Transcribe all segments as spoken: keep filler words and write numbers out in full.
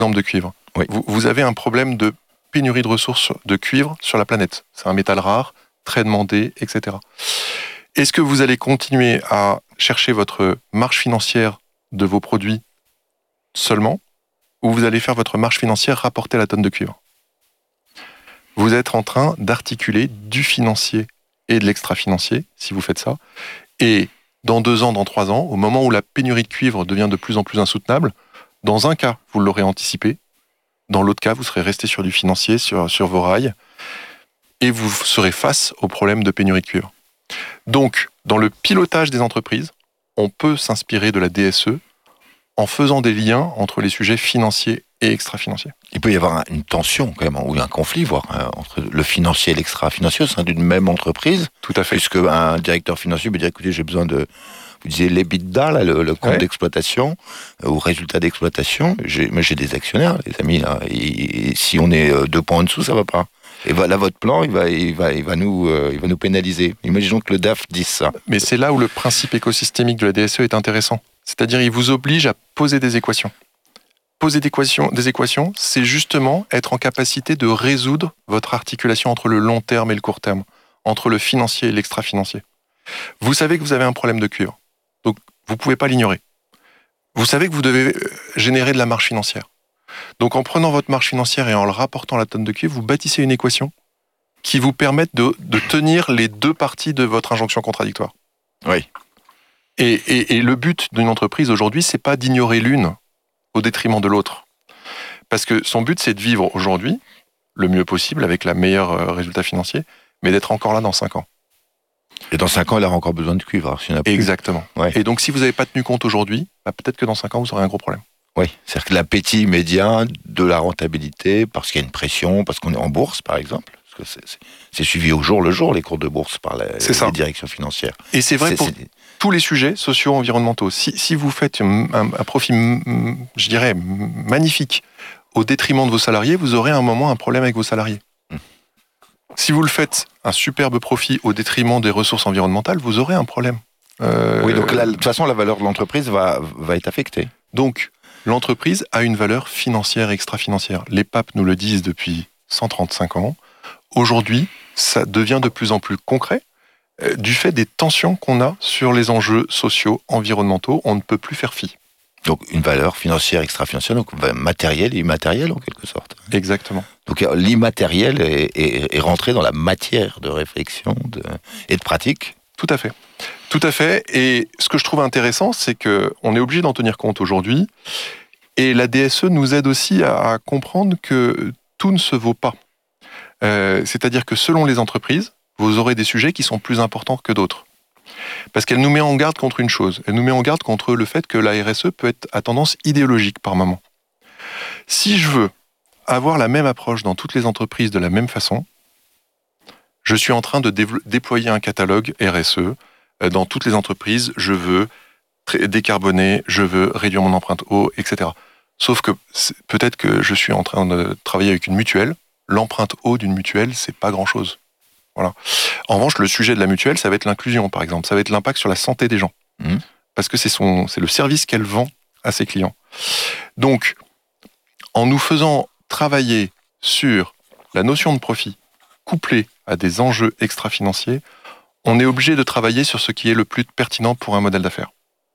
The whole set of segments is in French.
Exemple de cuivre. Oui. Vous, vous avez un problème de pénurie de ressources de cuivre sur la planète. C'est un métal rare, très demandé, et cetera. Est-ce que vous allez continuer à chercher votre marge financière de vos produits seulement, ou vous allez faire votre marge financière rapportée à la tonne de cuivre? Vous êtes en train d'articuler du financier et de l'extra-financier, si vous faites ça. Et dans deux ans, dans trois ans, au moment où la pénurie de cuivre devient de plus en plus insoutenable, dans un cas, vous l'aurez anticipé. Dans l'autre cas, vous serez resté sur du financier, sur, sur vos rails, et vous serez face au problème de pénurie de cuivre. Donc, dans le pilotage des entreprises, on peut s'inspirer de la D S E en faisant des liens entre les sujets financiers et extra-financiers. Il peut y avoir une tension, quand même, ou un conflit, voire, entre le financier et l'extra-financier au sein d'une même entreprise. Tout à fait. Puisque un directeur financier peut dire, écoutez, j'ai besoin de... Vous disiez l'EBITDA, là, le, le compte ouais. d'exploitation, euh, ou résultat d'exploitation. J'ai, moi, j'ai des actionnaires, les amis. Là, et, et si on est deux points en dessous, ça va pas. Et voilà, votre plan, il va, il va, il va nous, euh, il va nous pénaliser. Imaginons que le D A F dise ça. Mais c'est là où le principe écosystémique de la D S E est intéressant. C'est-à-dire, il vous oblige à poser des équations. Poser des équations, des équations, c'est justement être en capacité de résoudre votre articulation entre le long terme et le court terme, entre le financier et l'extra-financier. Vous savez que vous avez un problème de cuivre. Donc, vous ne pouvez pas l'ignorer. Vous savez que vous devez générer de la marge financière. Donc, en prenant votre marge financière et en le rapportant à la tonne de cuivre, vous bâtissez une équation qui vous permette de, de tenir les deux parties de votre injonction contradictoire. Oui. Et, et, et le but d'une entreprise aujourd'hui, c'est pas d'ignorer l'une au détriment de l'autre. Parce que son but, c'est de vivre aujourd'hui le mieux possible avec le meilleur résultat financier, mais d'être encore là dans cinq ans. Et dans cinq ans, elle aura encore besoin de cuivre. Alors, s'il y en a plus. Exactement. Ouais. Et donc, si vous n'avez pas tenu compte aujourd'hui, bah, peut-être que dans cinq ans, vous aurez un gros problème. Oui, c'est-à-dire que l'appétit immédiat de la rentabilité, parce qu'il y a une pression, parce qu'on est en bourse, par exemple, parce que c'est, c'est, c'est suivi au jour le jour, les cours de bourse, par la, les directions financières. Et c'est vrai c'est, pour c'est... tous les sujets sociaux, environnementaux. Si, si vous faites un, un profit, je dirais, magnifique au détriment de vos salariés, vous aurez à un moment un problème avec vos salariés. Hum. Si vous le faites un superbe profit au détriment des ressources environnementales, vous aurez un problème. Euh... Oui, donc la, de toute façon, la valeur de l'entreprise va, va être affectée. Donc, l'entreprise a une valeur financière et extra-financière. Les papes nous le disent depuis cent trente-cinq ans. Aujourd'hui, ça devient de plus en plus concret euh, du fait des tensions qu'on a sur les enjeux sociaux, environnementaux. On ne peut plus faire fi. Donc, une valeur financière, extra-financière, donc matérielle et immatérielle en quelque sorte. Exactement. Donc, l'immatériel est, est, est rentré dans la matière de réflexion de, et de pratique. Tout à fait. Tout à fait. Et ce que je trouve intéressant, c'est qu'on est obligé d'en tenir compte aujourd'hui. Et la D S E nous aide aussi à comprendre que tout ne se vaut pas. Euh, c'est-à-dire que selon les entreprises, vous aurez des sujets qui sont plus importants que d'autres. Parce qu'elle nous met en garde contre une chose. Elle nous met en garde contre le fait que la R S E peut être à tendance idéologique par moment. Si je veux avoir la même approche dans toutes les entreprises de la même façon, je suis en train de dév- déployer un catalogue R S E dans toutes les entreprises. Je veux décarboner, je veux réduire mon empreinte eau, et cetera. Sauf que peut-être que je suis en train de travailler avec une mutuelle. L'empreinte eau d'une mutuelle, c'est pas grand-chose. Voilà. En revanche, le sujet de la mutuelle, ça va être l'inclusion, par exemple. Ça va être l'impact sur la santé des gens. Mmh. Parce que c'est, son, c'est le service qu'elle vend à ses clients. Donc, en nous faisant travailler sur la notion de profit couplée à des enjeux extra-financiers, on est obligé de travailler sur ce qui est le plus pertinent pour un modèle d'affaires.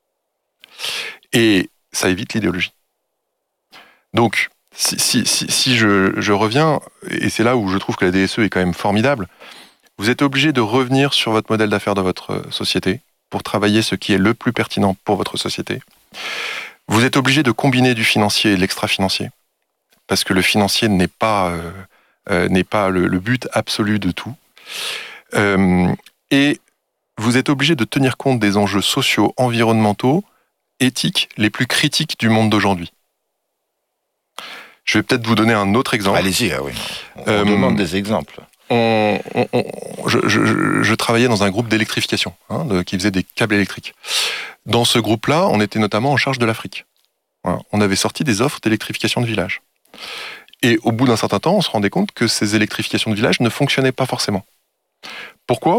Et ça évite l'idéologie. Donc, si, si, si, si je, je reviens, et c'est là où je trouve que la D S E est quand même formidable, vous êtes obligé de revenir sur votre modèle d'affaires de votre société pour travailler ce qui est le plus pertinent pour votre société. Vous êtes obligé de combiner du financier et de l'extra-financier, parce que le financier n'est pas, euh, euh, n'est pas le, le but absolu de tout. Euh, et vous êtes obligé de tenir compte des enjeux sociaux, environnementaux, éthiques les plus critiques du monde d'aujourd'hui. Je vais peut-être vous donner un autre exemple. Allez-y, ah oui. On euh, demande des exemples. On, on, on, je, je, je travaillais dans un groupe d'électrification hein, de, qui faisait des câbles électriques. Dans ce groupe-là, on était notamment en charge de l'Afrique. Voilà. On avait sorti des offres d'électrification de villages. Et au bout d'un certain temps, on se rendait compte que ces électrifications de villages ne fonctionnaient pas forcément. Pourquoi ?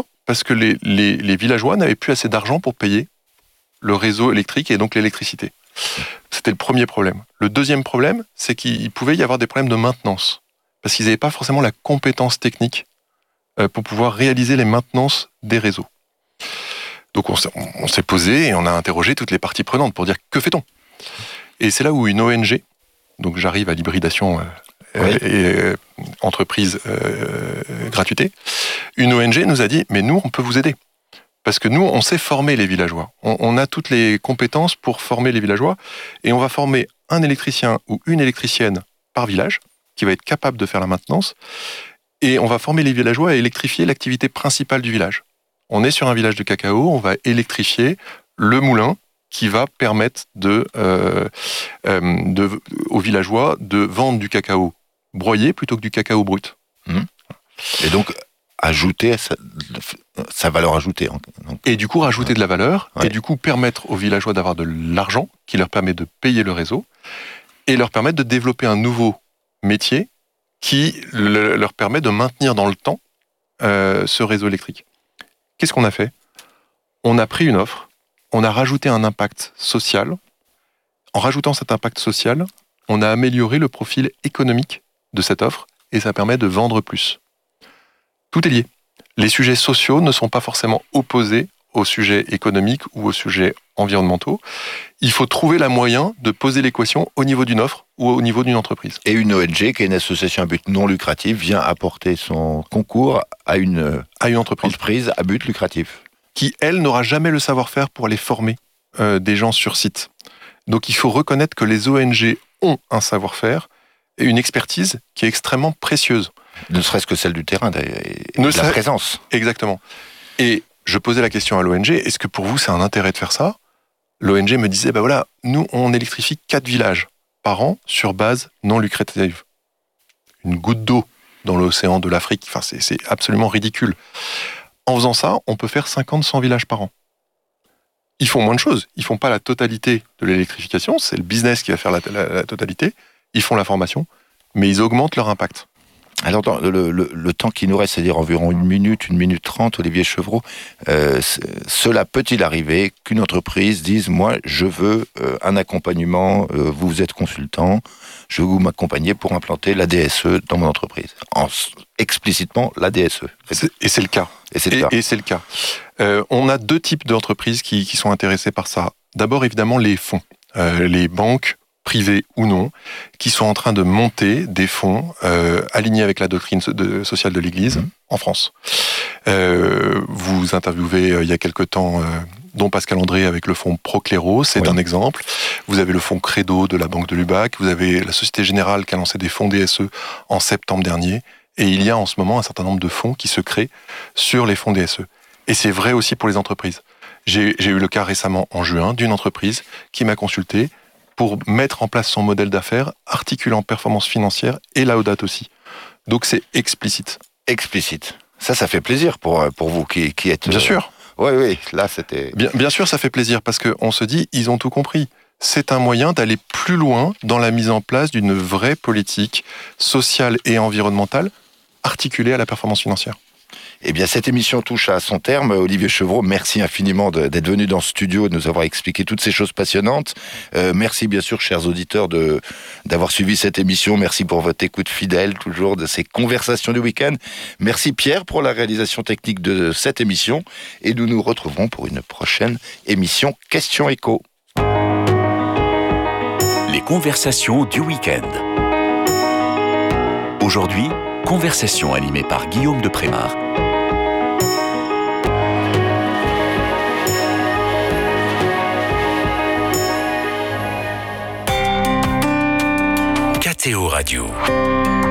Parce que les, les, les villageois n'avaient plus assez d'argent pour payer le réseau électrique et donc l'électricité. C'était le premier problème. Le deuxième problème, c'est qu'il pouvait y avoir des problèmes de maintenance, parce qu'ils n'avaient pas forcément la compétence technique pour pouvoir réaliser les maintenances des réseaux. Donc on s'est, on s'est posé et on a interrogé toutes les parties prenantes pour dire que fait-on ? Et c'est là où une O N G, donc j'arrive à l'hybridation euh, oui. et euh, entreprise euh, gratuité, une O N G nous a dit mais nous on peut vous aider. Parce que nous, on sait former les villageois. On, on a toutes les compétences pour former les villageois et on va former un électricien ou une électricienne par village qui va être capable de faire la maintenance et on va former les villageois à électrifier l'activité principale du village. On est sur un village de cacao, on va électrifier le moulin qui va permettre de, euh, euh, de, aux villageois de vendre du cacao broyé plutôt que du cacao brut. Mmh. Et donc, ajouter sa, sa valeur ajoutée. Donc. Et du coup, rajouter de la valeur, ouais. et du coup, permettre aux villageois d'avoir de l'argent qui leur permet de payer le réseau et leur permettre de développer un nouveau métier qui le, leur permet de maintenir dans le temps euh, ce réseau électrique. Qu'est-ce qu'on a fait ? On a pris une offre, on a rajouté un impact social. En rajoutant cet impact social, on a amélioré le profil économique de cette offre et ça permet de vendre plus. Tout est lié. Les sujets sociaux ne sont pas forcément opposés aux sujets économiques ou aux sujets environnementaux. Il faut trouver la moyen de poser l'équation au niveau d'une offre ou au niveau d'une entreprise. Et une O N G, qui est une association à but non lucratif, vient apporter son concours à une, à une entreprise. entreprise à but lucratif. Qui, elle, n'aura jamais le savoir-faire pour aller former euh, des gens sur site. Donc il faut reconnaître que les O N G ont un savoir-faire et une expertise qui est extrêmement précieuse. Ne serait-ce que celle du terrain, et de la serait... présence. Exactement. Et je posais la question à l'O N G, est-ce que pour vous c'est un intérêt de faire ça ? L'O N G me disait, ben voilà, nous on électrifie quatre villages par an sur base non lucrative. Une goutte d'eau dans l'océan de l'Afrique, enfin c'est, c'est absolument ridicule. En faisant ça, on peut faire cinquante à cent villages par an. Ils font moins de choses, ils font pas la totalité de l'électrification, c'est le business qui va faire la, la, la totalité, ils font la formation, mais ils augmentent leur impact. Alors, dans le, le, le temps qui nous reste, c'est-à-dire environ une minute, une minute trente, Olivier Chevreau, euh, cela peut-il arriver qu'une entreprise dise, moi, je veux euh, un accompagnement, euh, vous, vous êtes consultant, je veux vous m'accompagner pour implanter la D S E dans mon entreprise, en, explicitement la D S E. C'est, et c'est le cas. Et c'est le et, cas. Et c'est le cas. Euh, on a deux types d'entreprises qui, qui sont intéressées par ça. D'abord, évidemment, les fonds, euh, les banques, privés ou non, qui sont en train de monter des fonds euh, alignés avec la doctrine de, sociale de l'Église mmh. en France. Euh, vous interviewez euh, il y a quelque temps euh, dont Pascal André avec le fonds Procléro, c'est oui. un exemple. Vous avez le fonds Credo de la Banque de Lubac, vous avez la Société Générale qui a lancé des fonds D S E en septembre dernier, et il y a en ce moment un certain nombre de fonds qui se créent sur les fonds D S E. Et c'est vrai aussi pour les entreprises. J'ai, j'ai eu le cas récemment en juin d'une entreprise qui m'a consulté pour mettre en place son modèle d'affaires, articulant performance financière et Laudate aussi. Donc c'est explicite. Explicite. Ça, ça fait plaisir pour, pour vous qui, qui êtes... Bien euh... sûr. Oui, oui, là c'était... Bien, bien sûr, ça fait plaisir parce qu'on se dit, ils ont tout compris. C'est un moyen d'aller plus loin dans la mise en place d'une vraie politique sociale et environnementale articulée à la performance financière. Eh bien, cette émission touche à son terme. Olivier Chevreau, merci infiniment de, d'être venu dans ce studio et de nous avoir expliqué toutes ces choses passionnantes. Euh, merci bien sûr, chers auditeurs, de, d'avoir suivi cette émission. Merci pour votre écoute fidèle, toujours, de ces conversations du week-end. Merci Pierre pour la réalisation technique de cette émission. Et nous nous retrouverons pour une prochaine émission Question Éco. Les conversations du week-end. Aujourd'hui, conversation animée par Guillaume de Prémar. K T O Radio.